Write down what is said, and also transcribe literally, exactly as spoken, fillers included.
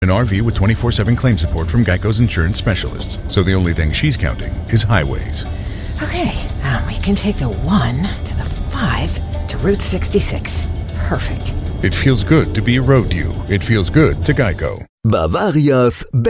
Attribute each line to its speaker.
Speaker 1: An R V with twenty-four seven claim support from Geico's insurance specialists. So the only thing she's counting is highways.
Speaker 2: Okay, um, we can take the one to the five to Route sixty-six. Perfect.
Speaker 1: It feels good to be a road you. It feels good to Geico.
Speaker 3: Bavarias